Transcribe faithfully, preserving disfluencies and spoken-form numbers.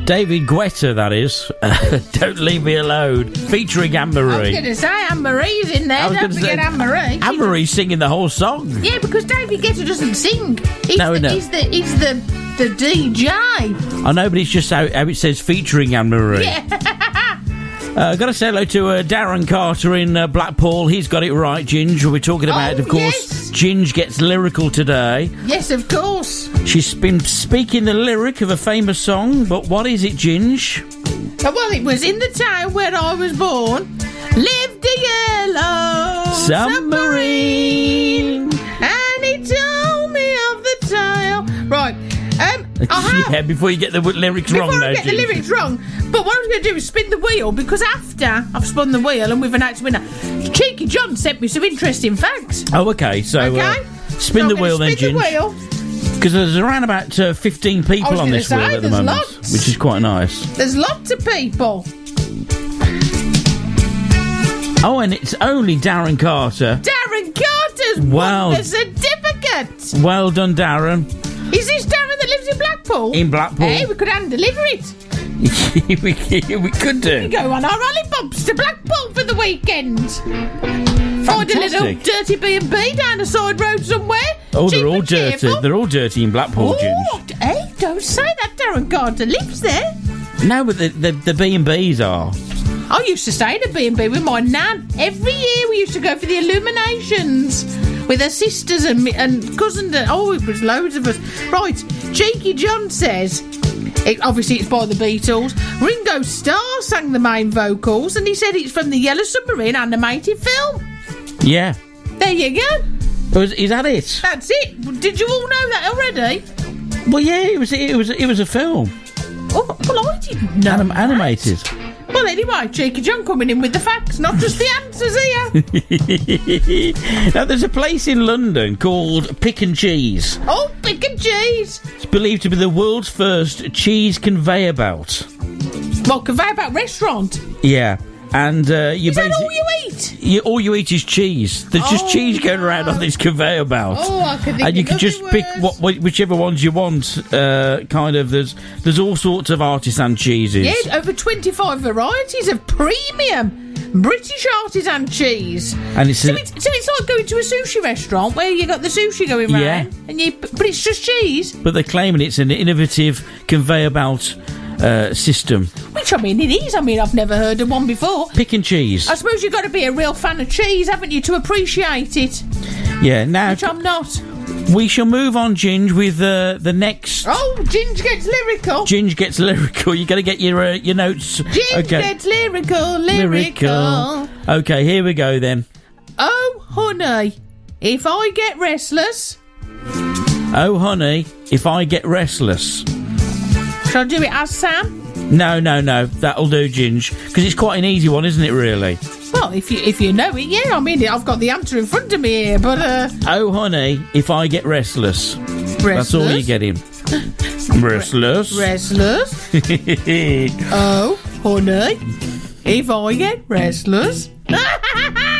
David Guetta, that is. Uh, Don't Leave Me Alone, featuring Anne-Marie. I was going to say Anne-Marie's in there. Don't forget Anne-Marie. Anne-Marie's singing the whole song. Yeah, because David Guetta doesn't sing. He's no, the, no. He's the, he's the, the D J. I know, but it's just how, how it says featuring Anne-Marie. Yeah. Uh, got to say hello to uh, Darren Carter in uh, Blackpool. He's got it right, Ginge. We're talking about, oh, of course, yes. Ginge gets lyrical today. Yes, of course. She's been speaking the lyric of a famous song, but what is it, Ginge? Well, it was in the town where I was born. Lived a yellow submarine, and he told me of the tale. Right. Um, yeah, before you get the lyrics before wrong, I though, get the Ginge. lyrics wrong. But what I was going to do is spin the wheel, because after I've spun the wheel and we've announced winner, Cheeky John sent me some interesting facts. Oh, okay. So okay? Uh, spin so the wheel then, spin Ginge. the wheel. Because there's around about uh, fifteen people on this say, wheel at the there's moment, lots. which is quite nice. There's lots of people. Oh, and it's only Darren Carter. Darren Carter's wow. won the certificate. Well done, Darren. Is this Darren that lives in Blackpool? In Blackpool. Hey, we could hand deliver it. we, we could do. We go on our rally bumps to Blackpool for the weekend. Find a little dirty B and B down the side road somewhere. Oh, Cheap they're all and dirty. cheerful. They're all dirty in Blackpool, Oh, Ginge. hey, don't say that. Darren Carter lives there. No, but the the, the B and B's are. I used to stay in a B and B with my nan. Every year we used to go for the illuminations with her sisters and me, and cousins. And, oh, it was loads of us. Right, Cheeky John says, it, obviously it's by the Beatles. Ringo Starr sang the main vocals, and he said it's from the Yellow Submarine animated film. Yeah. There you go. Was, is that it? That's it. Did you all know that already? Well, yeah, it was. It was. It was a film. Oh, well, I didn't know. Anim- that. animated. Well, anyway, Cheeky John coming in with the facts, not just the answers here. Now, there's a place in London called Pick and Cheese. Oh, Pick and Cheese. It's believed to be the world's first cheese conveyor belt. Well, conveyor belt restaurant. Yeah. And uh, you Is that basi- all you eat? You, all you eat is cheese. There's Oh, just cheese going no. around on this conveyor belt. Oh, I could think and you of can just nothing pick worse. what, whichever ones you want. Uh, kind of. There's there's all sorts of artisan cheeses. Yeah, over twenty-five varieties of premium British artisan cheese. And it's so, a- it's so it's like going to a sushi restaurant where you got the sushi going round, Yeah. and you but it's just cheese. But they're claiming it's an innovative conveyor belt uh, system. Which I mean, it is. I mean, I've never heard of one before. Pick and cheese. I suppose you've got to be a real fan of cheese, haven't you, to appreciate it? Yeah. Now Which I'm not. we shall move on, Ginge, with uh, the next. Oh, Ginge gets lyrical. Ginge gets lyrical. You got to get your uh, your notes. Ginge okay. gets lyrical, lyrical. Okay, here we go then. Oh, honey, if I get restless. Oh, honey, if I get restless. Shall I do it as Sam? No, no, no. That'll do, Ginge. Because it's quite an easy one, isn't it, really? Well, if you if you know it, yeah. I mean, I've got the answer in front of me here, but uh, Oh, honey, if I get restless. restless. That's all you get him. Restless. Restless. Oh, honey, if I get restless.